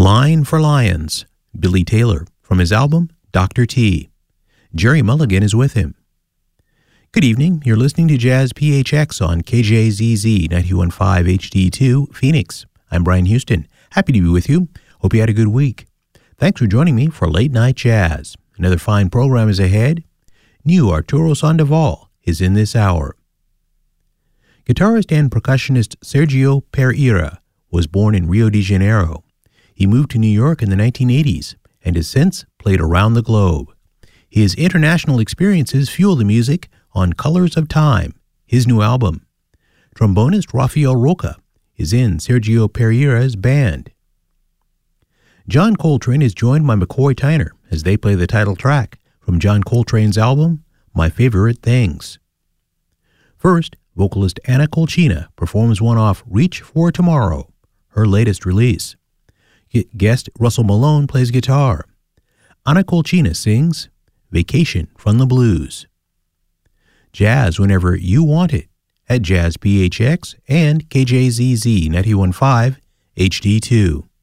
Line for Lions, Billy Taylor, from his album Dr. T. Jerry Mulligan is with him. Good evening. You're listening to Jazz PHX on KJZZ 91.5 HD2, Phoenix. I'm Brian Houston. Happy to be with you. Hope you had a good week. Thanks for joining me for Late Night Jazz. Another fine program is ahead. New Arturo Sandoval is in this hour. Guitarist and percussionist Sergio Pereira was born in Rio de Janeiro. He moved to New York in the 1980s and has since played around the globe. His international experiences fuel the music on Colors of Time, his new album. Trombonist Rafael Roca is in Sergio Pereira's band. John Coltrane is joined by McCoy Tyner as they play the title track from John Coltrane's album, My Favorite Things. First, vocalist Anna Colchina performs one off Reach for Tomorrow, her latest release. Guest Russell Malone plays guitar. Anna Colchina sings Vacation from the Blues. Jazz whenever you want it at Jazz PHX and KJZZ 91.5 HD2.